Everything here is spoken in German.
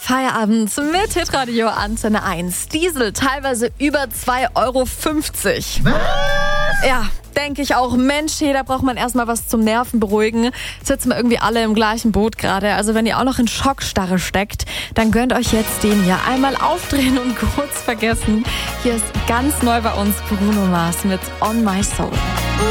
Feierabend mit Hitradio Antenne 1. Diesel teilweise über 2,50 €. Ja, denke ich auch. Mensch, da braucht man erstmal was zum Nerven beruhigen. Sitzen wir irgendwie alle im gleichen Boot gerade. Also wenn ihr auch noch in Schockstarre steckt, dann gönnt euch jetzt den hier. Einmal aufdrehen und kurz vergessen. Hier ist ganz neu bei uns Bruno Mars mit On My Soul.